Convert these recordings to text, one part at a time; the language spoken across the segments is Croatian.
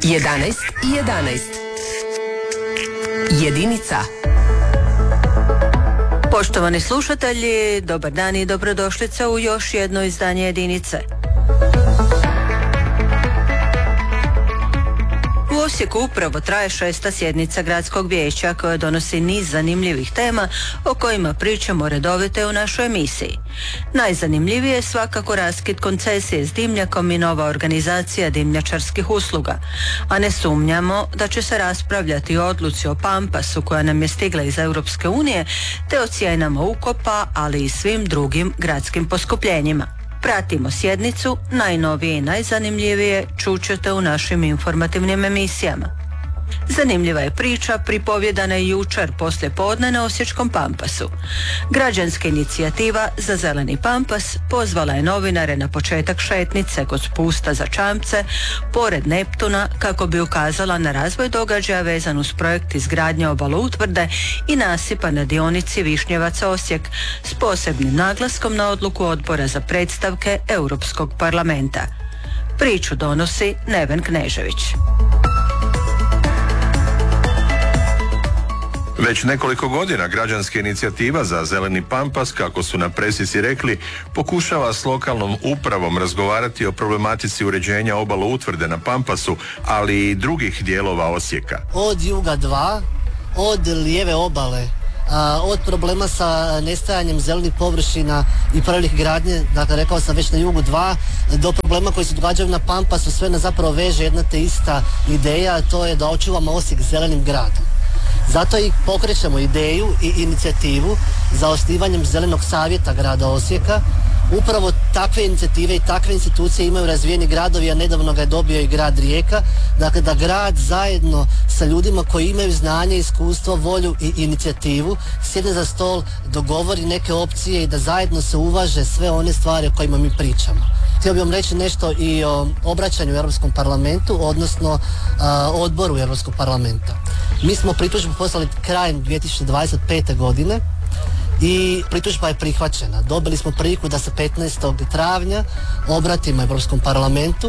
11 i 11. Jedinica. Poštovani slušatelji, dobar dan i dobrodošlice u još jedno izdanje Jedinice. U Osijeku upravo traje 6. sjednica gradskog vijeća koja donosi niz zanimljivih tema o kojima pričamo redovite u našoj emisiji. Najzanimljivije je svakako raskid koncesije s dimnjakom i nova organizacija dimnjačarskih usluga, a ne sumnjamo da će se raspravljati o odluci o Pampasu koja nam je stigla iz Europske unije te o cijenama ukopa, ali i svim drugim gradskim poskupljenjima. Pratimo sjednicu, najnovije i najzanimljivije čućete u našim informativnim emisijama. Zanimljiva je priča pripovjedana i jučer poslije podne na Osječkom Pampasu. Građanska inicijativa za zeleni Pampas pozvala je novinare na početak šetnice kod spusta za čamce pored Neptuna kako bi ukazala na razvoj događaja vezan uz projekt izgradnje obale utvrde i nasipa na dionici Višnjevac-Osijek s posebnim naglaskom na odluku Odbora za predstavke Europskog parlamenta. Priču donosi Neven Knežević. Već nekoliko godina građanska inicijativa za zeleni Pampas, kako su na presici rekli, pokušava s lokalnom upravom razgovarati o problematici uređenja obale utvrde na Pampasu, ali i drugih dijelova Osijeka. Od Juga 2, od lijeve obale, od problema sa nestajanjem zelenih površina i prvih gradnje, dakle rekao sam već na Jugu 2, do problema koji se događaju na Pampasu, sve nas zapravo veže jedna te ista ideja, a to je da očuvamo Osijek zelenim gradom. Zato i pokrećemo ideju i inicijativu za osnivanjem Zelenog savjeta grada Osijeka. Upravo takve inicijative i takve institucije imaju razvijeni gradovi, a nedavno ga je dobio i grad Rijeka. Dakle, da grad zajedno sa ljudima koji imaju znanje, iskustvo, volju i inicijativu sjedne za stol, dogovori neke opcije i da zajedno se uvaže sve one stvari o kojima mi pričamo. Htio bih vam reći nešto i o obraćanju u Europskom parlamentu, odnosno odboru Europskog parlamenta. Mi smo pritužbu poslali krajem 2025. godine i pritužba je prihvaćena. Dobili smo priliku da se 15. travnja obratimo Europskom parlamentu.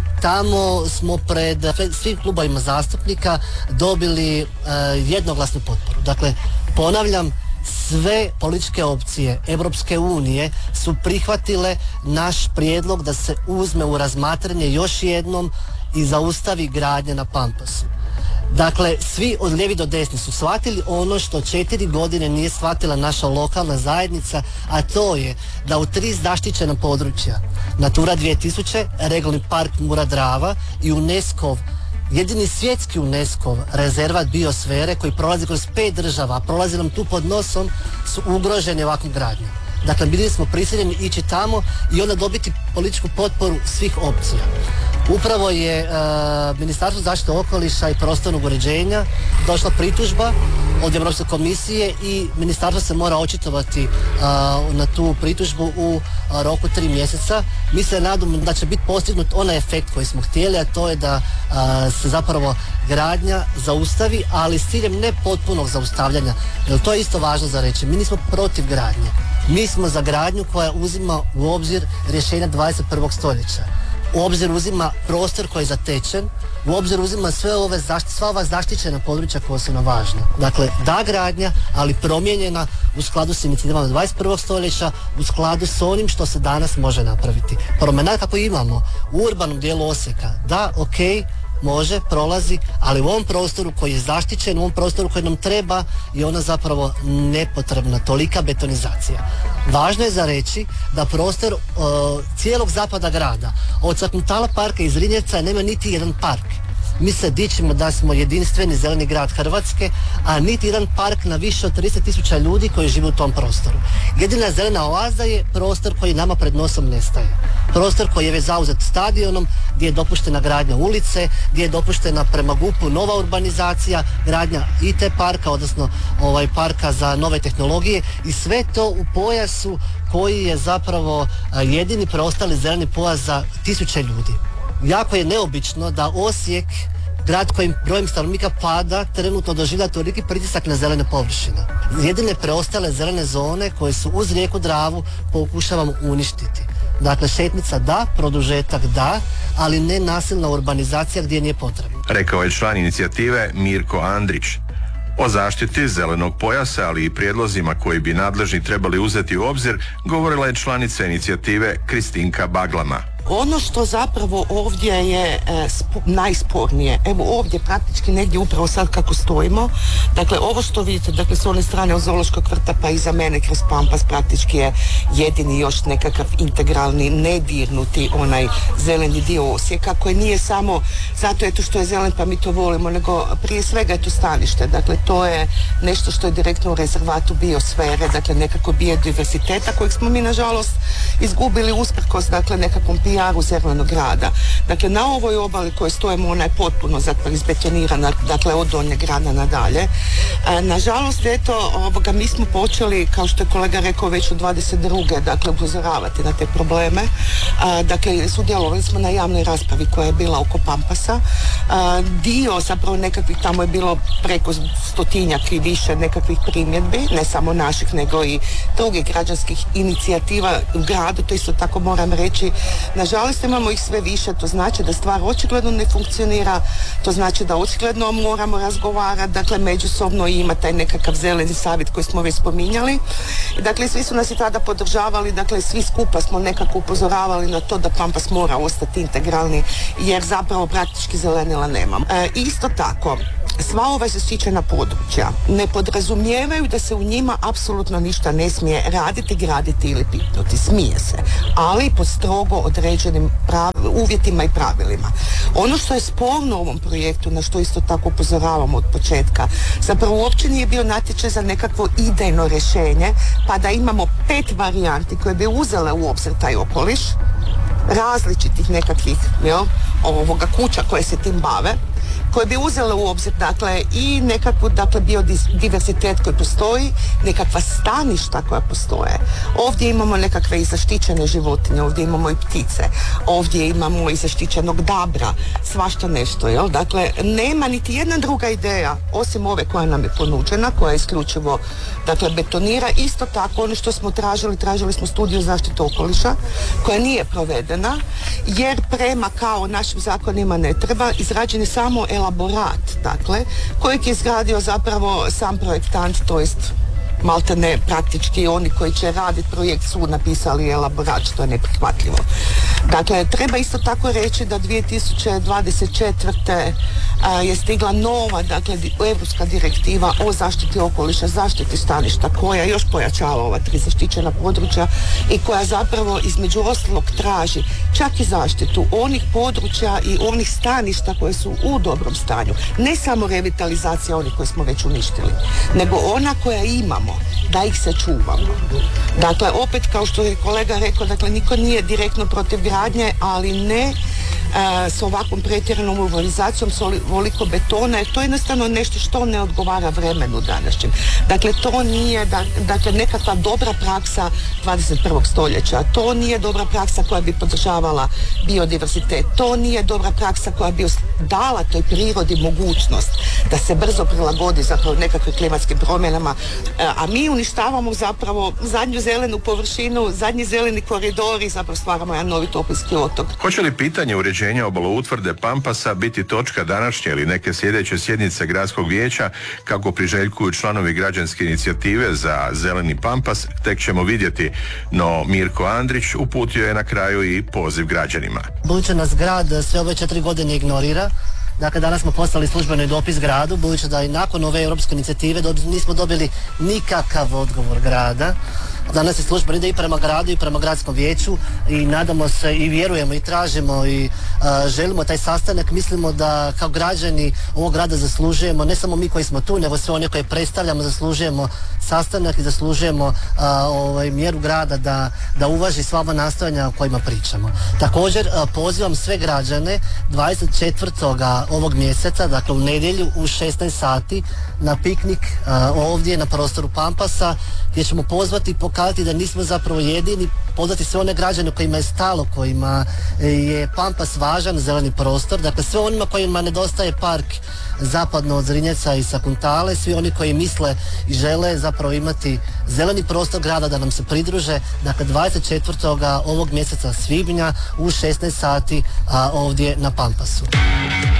Tamo smo pred svim klubovima zastupnika dobili jednoglasnu potporu. Dakle, ponavljam, sve političke opcije Europske unije su prihvatile naš prijedlog da se uzme u razmatranje još jednom i zaustavi gradnja na Pampasu. Dakle, svi od lijevi do desni su shvatili ono što 4 godine nije shvatila naša lokalna zajednica, a to je da u 3 zaštićena područja, Natura 2000, Regionalni park Mura-Drava i UNESCO, jedini svjetski UNESCO rezervat biosfere koji prolazi kroz 5 država, a prolazi nam tu pod nosom, su ugroženi ovakvom gradnjom. Dakle, bili smo prisiljeni ići tamo i onda dobiti političku potporu svih opcija. Upravo je Ministarstvo zaštite okoliša i prostornog uređenja došla pritužba od Europske komisije i ministarstvo se mora očitovati na tu pritužbu u roku 3 mjeseca. Mi se nadamo da će biti postignut onaj efekt koji smo htjeli, a to je da se zapravo gradnja zaustavi, ali s ciljem ne potpunog zaustavljanja, jer to je isto važno za reći. Mi nismo protiv gradnje. Mi smo za gradnju koja uzima u obzir rješenja 21. stoljeća. U obzir uzima prostor koji je zatečen, u obzir uzima sva ova zaštićena područja koja su nam važna. Dakle, da gradnja, ali promijenjena u skladu s inicijativama 21. stoljeća, u skladu s onim što se danas može napraviti. Promenada kako imamo u urbanom dijelu Osijeka, da, okej, može, prolazi, ali u ovom prostoru koji je zaštićen, u ovom prostoru koji nam treba je ona zapravo nepotrebna, tolika betonizacija. Važno je za reći da prostor cijelog zapada grada, od Cvjetnutala parka iz Rinjevca nema niti jedan park. Mi se dičimo da smo jedinstveni zeleni grad Hrvatske, a niti jedan park na više od 30.000 ljudi koji žive u tom prostoru. Jedina zelena oaza je prostor koji nama pred nosom nestaje. Prostor koji je već zauzet stadionom, gdje je dopuštena gradnja ulice, gdje je dopuštena prema GUP-u nova urbanizacija, gradnja IT parka, odnosno parka za nove tehnologije, i sve to u pojasu koji je zapravo jedini preostali zeleni pojas za 1000 ljudi. Jako je neobično da Osijek, grad kojim brojem stanovnika pada, trenutno doživlja toliki pritisak na zelene površine. Jedine preostale zelene zone koje su uz rijeku Dravu pokušavamo uništiti. Dakle, šetnica da, produžetak da, ali ne nasilna urbanizacija gdje nije potrebno. rekao je član inicijative Mirko Andrić. O zaštiti zelenog pojasa, ali i prijedlozima koji bi nadležni trebali uzeti u obzir, govorila je članica inicijative Kristinka Baglama. Ono što zapravo ovdje je najspornije, evo ovdje praktički negdje upravo sad kako stojimo, dakle ovo što vidite, dakle s one strane od zoološkog vrta pa iza mene kroz Pampas praktički je jedini još nekakav integralni, nedirnuti onaj zeleni dio Osijeka koji nije samo zato eto što je zelen pa mi to volimo, nego prije svega je to stanište, dakle to je nešto što je direktno u rezervatu biosfere, dakle nekako biodiverziteta kojeg smo mi nažalost izgubili usprkos dakle nekakvom PR-u zelenog grada. Dakle, na ovoj obali koje stojimo, ona je potpuno zapravo izbetonirana, dakle od Donjeg grada nadalje. Nažalost, eto, mi smo počeli, kao što je kolega rekao, već od 22. dakle, upozoravati na te probleme. Dakle, sudjelovali smo na javnoj raspravi koja je bila oko Pampasa. Dio, zapravo nekakvih, tamo je bilo preko 100-tinjak i više nekakvih primjedbi, ne samo naših, nego i drugih građanskih inicijativa u gradu, to isto tako moram reći. Nažalost imamo ih sve više, to znači da stvar očigledno ne funkcionira, to znači da očigledno moramo razgovarati, dakle međusobno ima taj nekakav zeleni savjet koji smo već spominjali. Dakle, svi su nas i tada podržavali, dakle svi skupa smo nekako upozoravali na to da Pampas mora ostati integralni jer zapravo praktički zelenila nemamo. Isto tako, sva ova zaštićena područja ne podrazumijevaju da se u njima apsolutno ništa ne smije raditi, graditi ili pipnuti. Smije se, ali pod strogo određenim uvjetima i pravilima. Ono što je sporno u ovom projektu, na što isto tako upozoravamo od početka, zapravo uopće nije bio natječaj za nekakvo idejno rješenje, pa da imamo 5 varijanti koje bi uzele u obzir taj okoliš, različitih nekakvih kuća koje se tim bave, koje bi uzele u obzir dakle i nekakvu dakle biodiverzitet koji postoji, nekakva staništa koja postoje. Ovdje imamo nekakve i zaštićene životinje, ovdje imamo i ptice, ovdje imamo i zaštićenog dabra, svašta nešto, jel? Dakle, nema niti jedna druga ideja osim ove koja nam je ponuđena, koja je isključivo dakle betonira. Isto tako ono što smo tražili smo studiju zaštite okoliša koja nije provedena jer prema kao našim zakonima ne treba, izrađen je samo elaborat, dakle, kojeg je izgradio zapravo sam projektant, to jest malte ne praktički oni koji će raditi projekt su napisali elaborat, što je neprihvatljivo. Dakle, treba isto tako reći da 2024. Je stigla nova, dakle, europska direktiva o zaštiti okoliša, zaštiti staništa, koja još pojačava ova 3 zaštićena područja i koja zapravo između ostalog traži čak i zaštitu onih područja i onih staništa koje su u dobrom stanju. Ne samo revitalizacija onih koje smo već uništili, nego ona koja imamo, da ih se čuvamo. Dakle, opet kao što je kolega rekao, dakle, niko nije direktno protiv gradnje, ali ne s ovakvom pretjeranom urbanizacijom, s ovoliko betona, jer to je jednostavno nešto što ne odgovara vremenu današnjem. Dakle, to nije nekakva dobra praksa 21. stoljeća, to nije dobra praksa koja bi podržavala biodiverzitet, to nije dobra praksa koja bi dala toj prirodi mogućnost da se brzo prilagodi zapravo nekakvim klimatskim promjenama, a mi uništavamo zapravo zadnju zelenu površinu, zadnji zeleni koridor i zapravo stvaramo jedan novi toplinski otok. Hoće li pitanje uređenja obaloutvrde Pampasa biti točka današnje ili neke sljedeće sjednice gradskog vijeća, kako priželjkuju članovi građanske inicijative za zeleni Pampas, tek ćemo vidjeti, no Mirko Andrić uputio je na kraju i poziv građanima. Budući nas grad sve ove 4 godine ignorira, dakle danas smo poslali službeni dopis gradu, budući da i nakon ove europske inicijative nismo dobili nikakav odgovor grada. Danas je služba ide i prema gradu i prema gradskom vijeću i nadamo se i vjerujemo i tražimo i želimo taj sastanak. Mislimo da kao građani ovog grada zaslužujemo, ne samo mi koji smo tu, nego sve one koje predstavljamo, zaslužujemo sastanak i zaslužujemo mjeru grada da uvaži sva ova nastojanja o kojima pričamo. Također pozivam sve građane 24. ovog mjeseca, dakle u nedjelju u 16 sati na piknik ovdje na prostoru Pampasa, gdje ćemo pozvati i pokazati da nismo zapravo jedini, pozvati sve one građane kojima je stalo, kojima je Pampas važan zeleni prostor, dakle sve onima kojima nedostaje park zapadno od Zrinjeca i Sakuntale, svi oni koji misle i žele zapravo imati zeleni prostor grada da nam se pridruže, dakle 24. ovog mjeseca svibnja u 16 sati ovdje na Pampasu.